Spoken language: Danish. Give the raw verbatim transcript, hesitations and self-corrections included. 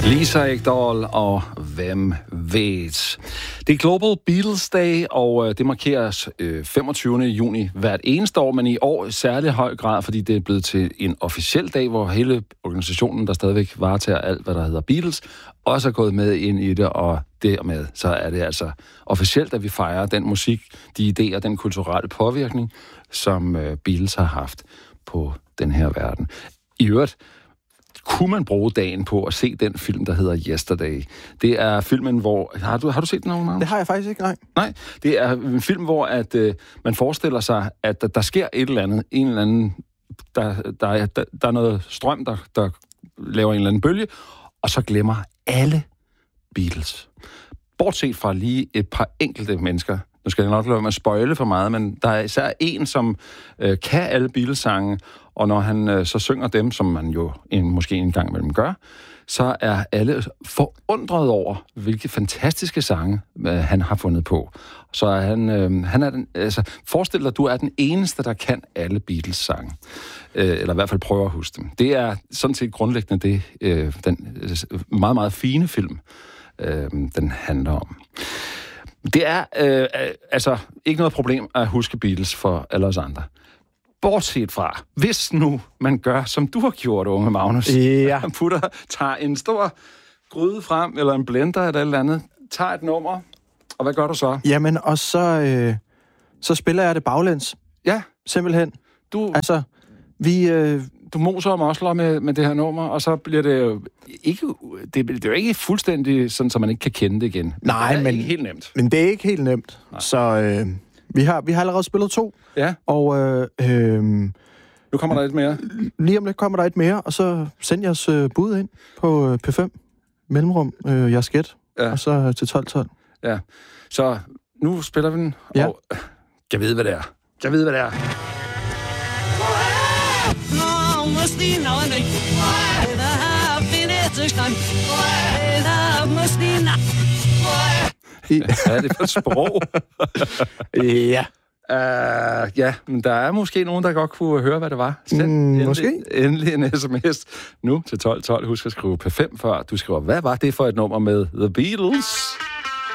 Lisa Ekdahl og Hvem ved? Det er Global Beatles Day, og det markeres øh, femogtyvende juni hvert eneste år, men i år i særlig høj grad, fordi det er blevet til en officiel dag, hvor hele organisationen, der stadigvæk varetager alt, hvad der hedder Beatles, også er gået med ind i det, og dermed så er det altså officielt, at vi fejrer den musik, de idéer, den kulturelle påvirkning, som øh, Beatles har haft på den her verden. I øvrigt, kunne man bruge dagen på at se den film, der hedder Yesterday. Det er filmen, hvor... Har du, har du set den nogen, Magnus? Det har jeg faktisk ikke, nej. Nej, det er en film, hvor at, øh, man forestiller sig, at der, der sker et eller andet, en eller anden... Der, der, er, der, der er noget strøm, der, der laver en eller anden bølge, og så glemmer alle Beatles. Bortset fra lige et par enkelte mennesker. Nu skal jeg nok lade mig at spoile for meget, men der er især en, som øh, kan alle Beatles-sange, og når han øh, så synger dem, som man jo en, måske en gang imellem gør, så er alle forundret over, hvilke fantastiske sange øh, han har fundet på. Så er han, øh, han er den, altså, forestil dig, at du er den eneste, der kan alle Beatles-sange. Øh, eller i hvert fald prøver at huske dem. Det er sådan set grundlæggende det, øh, den øh, meget, meget fine film, øh, den handler om. Det er øh, altså ikke noget problem at huske Beatles for alle os andre. Bortset fra, hvis nu man gør, som du har gjort, unge Magnus. Ja. Putter, tager en stor gryde frem, eller en blender eller et eller andet, tager et nummer, og hvad gør du så? Jamen, og så, øh, så spiller jeg det baglæns. Ja. Simpelthen. Du, altså, vi... Øh, du moser og mosler med, med det her nummer, og så bliver det jo ikke... Det, det er jo ikke fuldstændig sådan, så man ikke kan kende det igen. Nej, det er men... ikke helt nemt. Men det er ikke helt nemt. Nej. Så øh, vi, har, vi har allerede spillet to. Ja. Og... Øh, øh, nu kommer der lidt mere. Lige om lidt kommer der et mere, og så send jeres øh, bud ind på øh, P fem mellemrum, øh, jeres gæt, ja. Og så øh, til tolv tolv. Ja, så nu spiller vi den, ja. Og jeg ved, hvad det er. Jeg ved, hvad det er. Hvad er det for et sprog? Ja. Uh, ja, men der er måske nogen, der godt kunne høre, hvad det var. Send mm, endelig, måske. Endelig en sms nu til tolv tolv. Husk at skrive P fem før. Du skriver, hvad var det for et nummer med The Beatles?